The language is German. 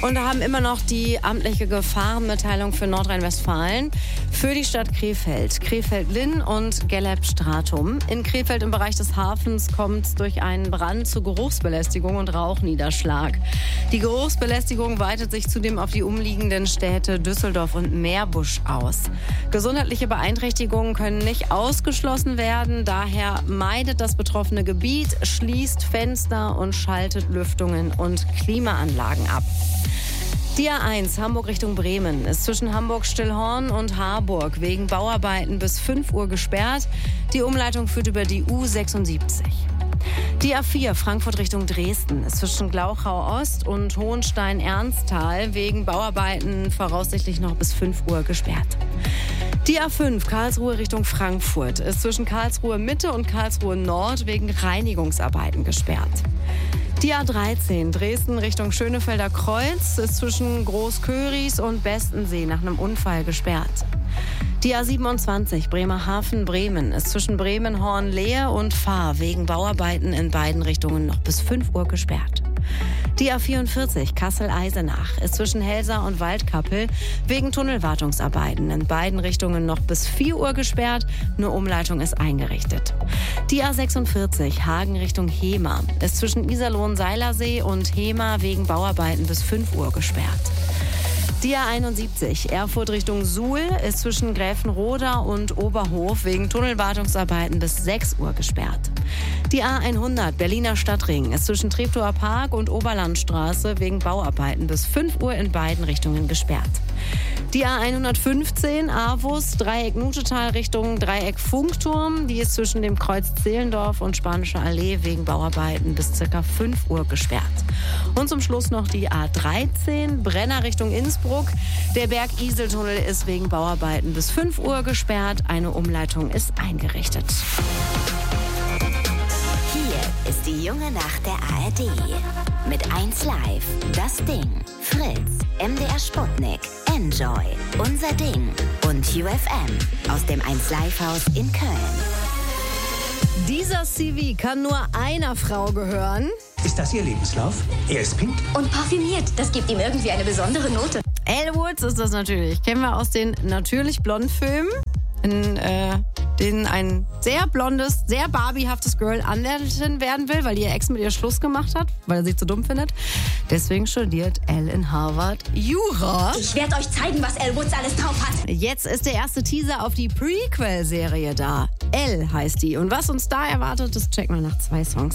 Und da haben immer noch die amtliche Gefahrenmitteilung für Nordrhein-Westfalen für die Stadt Krefeld, Krefeld-Linn und Gelleb-Stratum. In Krefeld im Bereich des Hafens kommt es durch einen Brand zu Geruchsbelästigung und Rauchniederschlag. Die Geruchsbelästigung weitet sich zudem auf die umliegenden Städte Düsseldorf und Meerbusch aus. Gesundheitliche Beeinträchtigungen können nicht ausgeschlossen werden. Daher meidet das betroffene Gebiet, schließt Fenster und schaltet Lüftungen und Klimaanlagen ab. Die A1 Hamburg Richtung Bremen ist zwischen Hamburg-Stillhorn und Harburg wegen Bauarbeiten bis 5 Uhr gesperrt. Die Umleitung führt über die U76. Die A4 Frankfurt Richtung Dresden ist zwischen Glauchau-Ost und Hohenstein-Ernsthal wegen Bauarbeiten voraussichtlich noch bis 5 Uhr gesperrt. Die A5 Karlsruhe Richtung Frankfurt ist zwischen Karlsruhe Mitte und Karlsruhe Nord wegen Reinigungsarbeiten gesperrt. Die A13 Dresden Richtung Schönefelder Kreuz ist zwischen Großköris und Bestensee nach einem Unfall gesperrt. Die A27 Bremerhaven-Bremen ist zwischen Bremen-Hornlehe und Fahr wegen Bauarbeiten in beiden Richtungen noch bis 5 Uhr gesperrt. Die A44 Kassel-Eisenach ist zwischen Helsa und Waldkappel wegen Tunnelwartungsarbeiten in beiden Richtungen noch bis 4 Uhr gesperrt. Eine Umleitung ist eingerichtet. Die A46 Hagen Richtung Hemer ist zwischen Iserlohn-Seilersee und Hemer wegen Bauarbeiten bis 5 Uhr gesperrt. Die A71 Erfurt Richtung Suhl ist zwischen Gräfenroda und Oberhof wegen Tunnelwartungsarbeiten bis 6 Uhr gesperrt. Die A100 Berliner Stadtring ist zwischen Treptower Park und Oberlandstraße wegen Bauarbeiten bis 5 Uhr in beiden Richtungen gesperrt. Die A115 Avus Dreieck Nutetal Richtung Dreieck Funkturm, die ist zwischen dem Kreuz Zehlendorf und Spanische Allee wegen Bauarbeiten bis ca. 5 Uhr gesperrt. Und zum Schluss noch die A13 Brenner Richtung Innsbruck. Der Berg-Isel-Tunnel ist wegen Bauarbeiten bis 5 Uhr gesperrt. Eine Umleitung ist eingerichtet. Hier ist die junge Nacht der ARD. Mit 1 Live, Das Ding, Fritz, MDR Sputnik, Enjoy, Unser Ding und UFM aus dem 1 Live Haus in Köln. Dieser CV kann nur einer Frau gehören. Ist das Ihr Lebenslauf? Er ist pink. Und parfümiert. Das gibt ihm irgendwie eine besondere Note. Elle Woods ist das natürlich. Kennen wir aus den Natürlich-Blond-Filmen, in denen ein sehr blondes, sehr barbiehaftes Girl Anwältin werden will, weil ihr Ex mit ihr Schluss gemacht hat, weil er sie zu dumm findet. Deswegen studiert Elle in Harvard Jura. Ich werde euch zeigen, was Elle Woods alles drauf hat. Jetzt ist der erste Teaser auf die Prequel-Serie da. Elle heißt die. Und was uns da erwartet, das checken wir nach 2 Songs.